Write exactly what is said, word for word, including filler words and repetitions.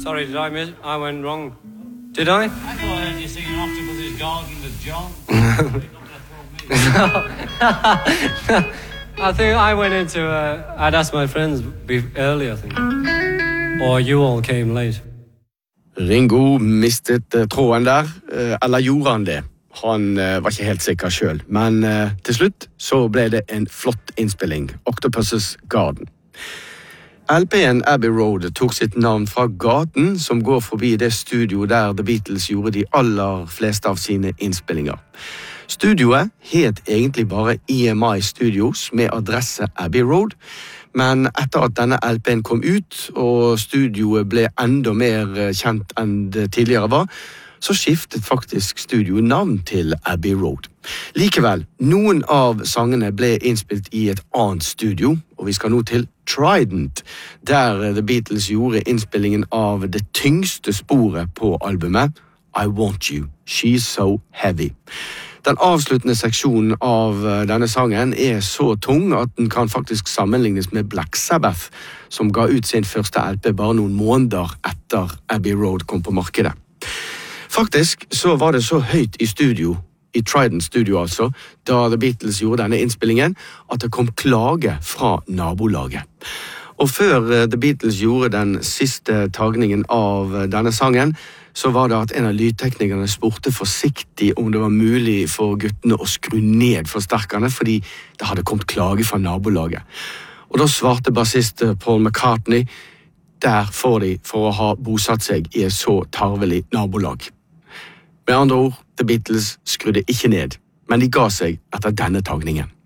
Sorry, did I miss? I went wrong. Did I? I thought I heard you singing Octopus's Garden with John. I think I went into, uh, I'd asked my friends be- earlier, I think. Or you all came late. Ringo mistet uh, tråden der, uh, eller gjorde han det? Han uh, var ikke helt sikker selv, men uh, til slutt så ble det en flott innspilling, Octopus's Garden. L P-en Abbey Road tok sitt navn fra gaten som går forbi det studio der The Beatles gjorde de aller fleste av sine innspillinger. Studioet het egentlig bare E M I Studios med adresse Abbey Road, men etter at denne L P-en kom ut og studioet ble enda mer kjent enn det tidligere var, så skiftet faktisk studio navn til Abbey Road. Likevel, noen av sangene ble innspilt i et annet studio, og vi skal nå til Trident, der The Beatles gjorde innspillingen av det tyngste sporet på albumet, I Want You, She's So Heavy. Den avsluttende seksjonen av denne sangen er så tung at den kan faktisk sammenlignes med Black Sabbath, som ga ut sin første L P bare noen måneder etter Abbey Road kom på markedet. Faktisk så var det så høyt i studio, i Trident Studio altså, da The Beatles gjorde denne innspillingen, at det kom klage fra nabolaget. Og før The Beatles gjorde den siste tagningen av denne sangen, så var det at en av lydteknikerne spurte forsiktig om det var mulig for guttene å skru ned forsterkerne, fordi det hadde kommet klage fra nabolaget. Og da svarte bassist Paul McCartney, der får de for å ha bosatt seg i et så tarvelig nabolag. Med andre ord, The Beatles skrudde ikke ned, men de ga seg etter denne tagningen.